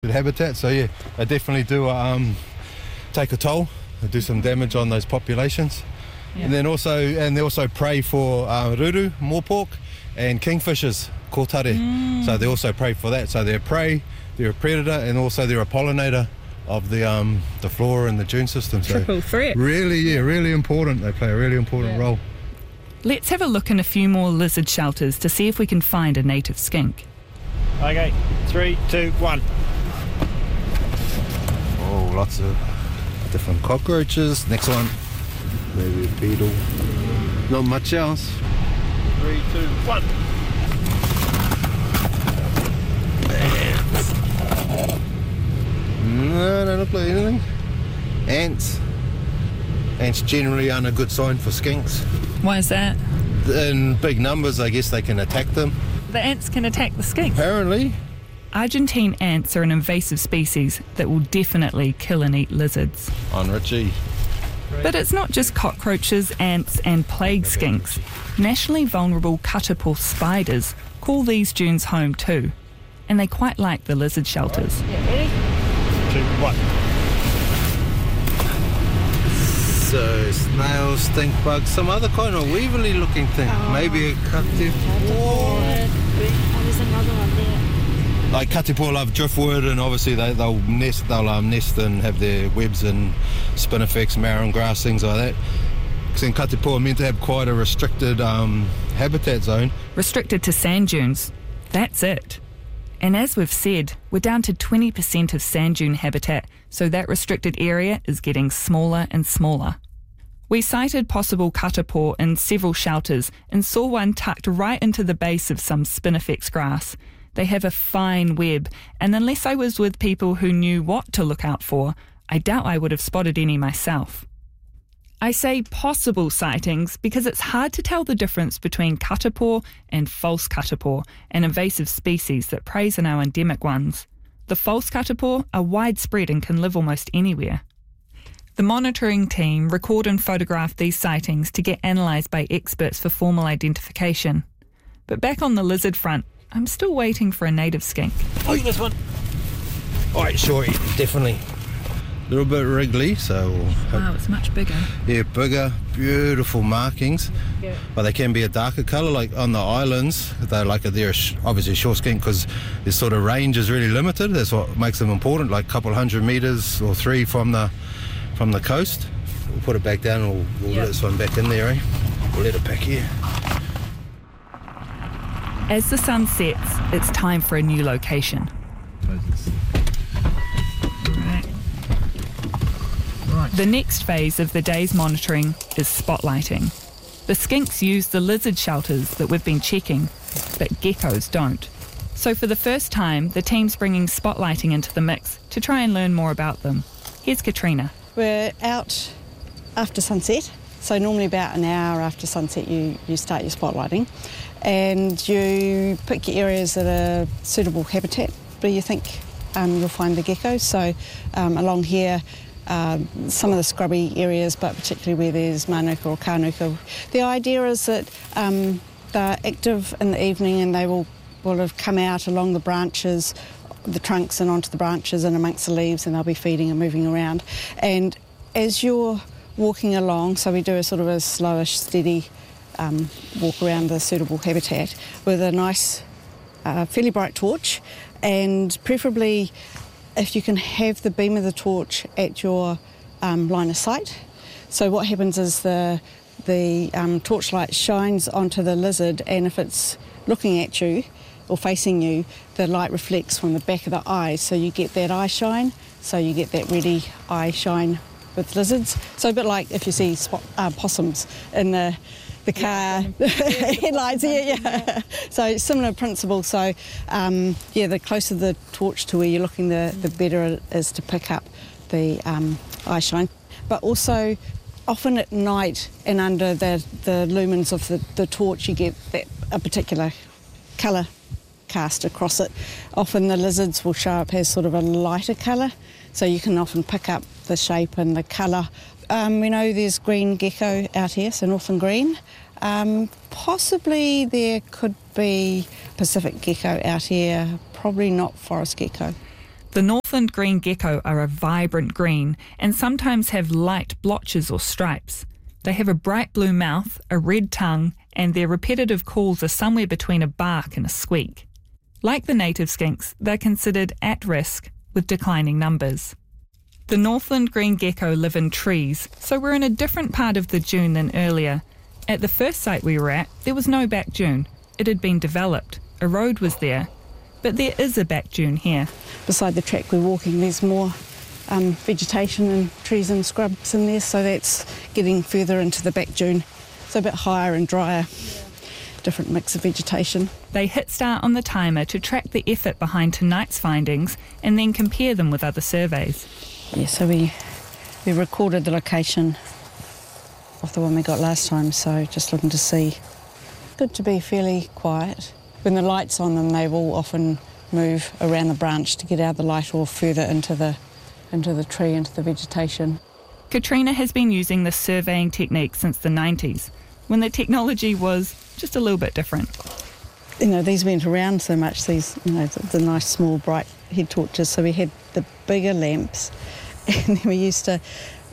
habitat, so yeah, they definitely do take a toll. They do some damage on those populations. Yeah. And they also prey for ruru, moorpork, and kingfishers, kōtare. So they also prey for that. So they're prey, they're a predator, and also they're a pollinator of the flora and the dune system. So triple threat. Really important. They play a really important role. Let's have a look in a few more lizard shelters to see if we can find a native skink. Okay, 3, 2, 1. Oh, lots of different cockroaches. Next one, maybe a beetle. Not much else. 3, 2, 1. No, don't look like anything. Ants. Ants generally aren't a good sign for skinks. Why is that? In big numbers, I guess they can attack them. The ants can attack the skinks? Apparently. Argentine ants are an invasive species that will definitely kill and eat lizards. On Richie. But it's not just cockroaches, ants and plague skinks. Nationally vulnerable katapo spiders call these dunes home too. And they quite like the lizard shelters. Yeah, ready? 2, 1. So, snails, stink bugs, some other kind of weevilly looking thing. Maybe a katipo. There's another one there. Like katipo love driftwood, and obviously they'll nest and have their webs in spinifex, marron grass, things like that. Because in katipo are meant to have quite a restricted habitat zone. Restricted to sand dunes. That's it. And as we've said, we're down to 20% of sand dune habitat, so that restricted area is getting smaller and smaller. We sighted possible katapo in several shelters and saw one tucked right into the base of some spinifex grass. They have a fine web, and unless I was with people who knew what to look out for, I doubt I would have spotted any myself. I say possible sightings because it's hard to tell the difference between katapo and false katapo, an invasive species that preys on our endemic ones. The false katapo are widespread and can live almost anywhere. The monitoring team record and photograph these sightings to get analysed by experts for formal identification. But back on the lizard front, I'm still waiting for a native skink. Oh, this one. All right, sure, definitely. A little bit wriggly, so... Wow, it's much bigger. Yeah, bigger, beautiful markings. Yeah. But they can be a darker colour, like on the islands. They're obviously a short skink because their sort of range is really limited. That's what makes them important, like a couple 100 metres or 3 from the coast. We'll put it back down and we'll let this one back in there, eh? We'll let it back here. As the sun sets, it's time for a new location. The next phase of the day's monitoring is spotlighting. The skinks use the lizard shelters that we've been checking, but geckos don't. So for the first time, the team's bringing spotlighting into the mix to try and learn more about them. Here's Katrina. We're out after sunset, so normally about an hour after sunset you start your spotlighting, and you pick your areas that are suitable habitat where you think you'll find the geckos. So along here, some of the scrubby areas, but particularly where there's manuka or kānuka. The idea is that they're active in the evening and they will have come out along the branches, the trunks and onto the branches and amongst the leaves, and they'll be feeding and moving around. And as you're walking along, so we do a sort of a slowish, steady walk around the suitable habitat with a nice, fairly bright torch, and preferably if you can have the beam of the torch at your line of sight. So what happens is the torchlight shines onto the lizard, and if it's looking at you or facing you, the light reflects from the back of the eye, so you get that eye shine, so you get that ready eye shine with lizards. So a bit like if you see possums in the car headlights, yeah. So similar principle. So the closer the torch to where you're looking, the better it is to pick up the eye shine. But also, often at night and under the lumens of the torch, you get a particular colour cast across it. Often the lizards will show up as sort of a lighter colour, so you can often pick up the shape and the colour. We know there's green gecko out here, so northern green. Possibly there could be Pacific gecko out here, probably not forest gecko. The Northland green gecko are a vibrant green and sometimes have light blotches or stripes. They have a bright blue mouth, a red tongue, and their repetitive calls are somewhere between a bark and a squeak. Like the native skinks, they're considered at risk with declining numbers. The Northland green gecko live in trees, so we're in a different part of the dune than earlier. At the first site we were at, there was no back dune. It had been developed. A road was there. But there is a back dune here. Beside the track we're walking, there's more vegetation and trees and scrubs in there, so that's getting further into the back dune. So a bit higher and drier, different mix of vegetation. They hit start on the timer to track the effort behind tonight's findings and then compare them with other surveys. Yeah, so we recorded the location of the one we got last time, so just looking to see. Good to be fairly quiet. When the light's on them, they will often move around the branch to get out of the light or further into the tree, into the vegetation. Katrina has been using this surveying technique since the 90s, when the technology was just a little bit different. You know, these went around so much, these, you know, the nice small bright head torches, so we had the bigger lamps, and then we used to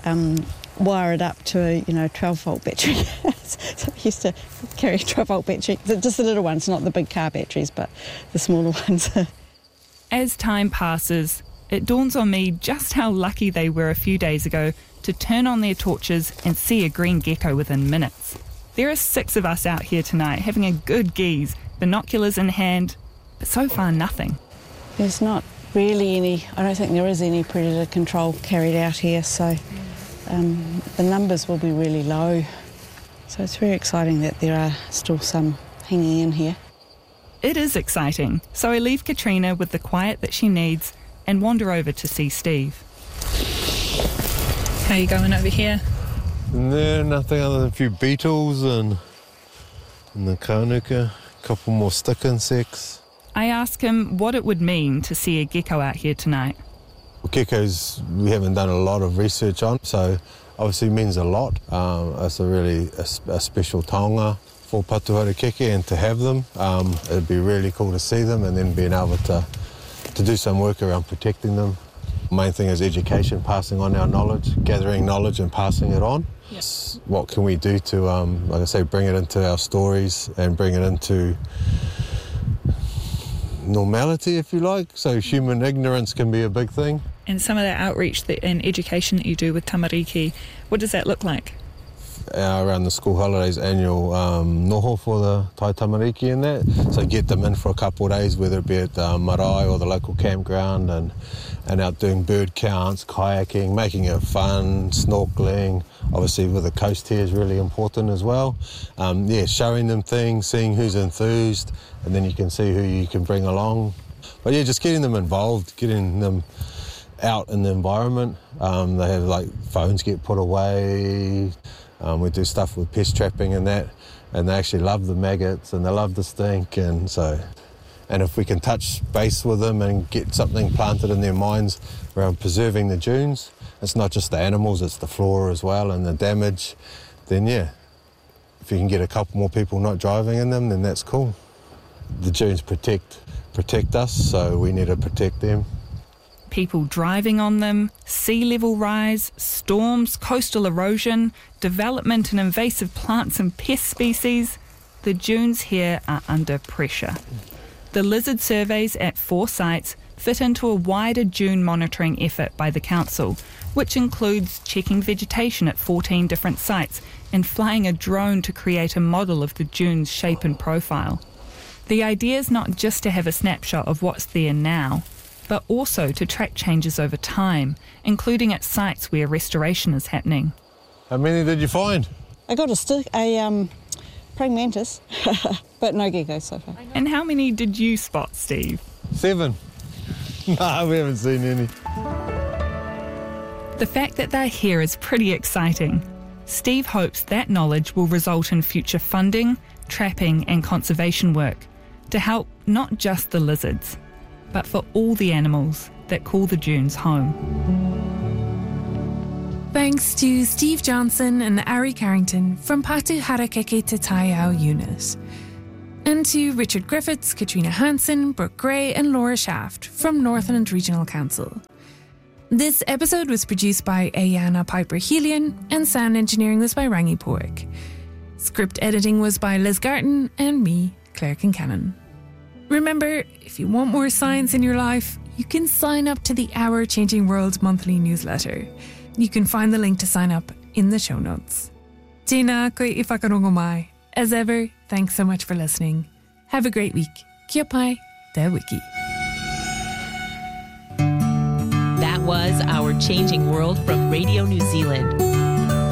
wire it up to a 12-volt battery. So we used to carry a 12-volt battery, just the little ones, not the big car batteries, but the smaller ones. As time passes, it dawns on me just how lucky they were a few days ago to turn on their torches and see a green gecko within minutes. There are 6 of us out here tonight having a good gaze, binoculars in hand, but so far nothing. There's not really any, I don't think there is any predator control carried out here, so the numbers will be really low. So it's very exciting that there are still some hanging in here. It is exciting, so I leave Katrina with the quiet that she needs and wander over to see Steve. How are you going over here? No, nothing other than a few beetles and the kānuka, a couple more stick insects. I ask him what it would mean to see a gecko out here tonight. Well, geckos we haven't done a lot of research on, so obviously means a lot. It's a special taonga for Patuhara Keke, and to have them, it'd be really cool to see them and then being able to do some work around protecting them. Main thing is education, passing on our knowledge, gathering knowledge and passing it on. Yes. What can we do to, like I say, bring it into our stories and bring it into normality, if you like. So human ignorance can be a big thing. And some of that outreach and education that you do with tamariki, what does that look like? Around the school holidays, annual noho for the tai tamariki and that. So get them in for a couple of days, whether it be at marae or the local campground, and out doing bird counts, kayaking, making it fun, snorkeling. Obviously with the coast here is really important as well. Showing them things, seeing who's enthused, and then you can see who you can bring along. But yeah, just getting them involved, getting them out in the environment. They have phones get put away. We do stuff with pest trapping and that, and they actually love the maggots and they love the stink, and if we can touch base with them and get something planted in their minds around preserving the dunes, it's not just the animals, it's the flora as well and the damage, then yeah, if you can get a couple more people not driving in them, then that's cool. The dunes protect us, so we need to protect them. People driving on them, sea level rise, storms, coastal erosion, development in invasive plants and pest species. The dunes here are under pressure. The lizard surveys at 4 sites fit into a wider dune monitoring effort by the council, which includes checking vegetation at 14 different sites and flying a drone to create a model of the dune's shape and profile. The idea is not just to have a snapshot of what's there now, but also to track changes over time, including at sites where restoration is happening. How many did you find? I got a praying mantis, but no geckos so far. And how many did you spot, Steve? 7. No, we haven't seen any. The fact that they're here is pretty exciting. Steve hopes that knowledge will result in future funding, trapping and conservation work to help not just the lizards, but for all the animals that call the dunes home. Thanks to Steve Johnson and Ari Carrington from Patuhara Keke Te Tai Ao unit. And to Richard Griffiths, Katrina Hansen, Brooke Gray and Laura Shaft from Northland Regional Council. This episode was produced by Ayana Piper-Helian and sound engineering was by Rangi Poik. Script editing was by Liz Garton and me, Claire Kincannon. Remember, if you want more science in your life, you can sign up to the Our Changing World monthly newsletter. You can find the link to sign up in the show notes. Tēnā koe I whakarongo mai. As ever, thanks so much for listening. Have a great week. Kia pai, te wiki. That was Our Changing World from Radio New Zealand.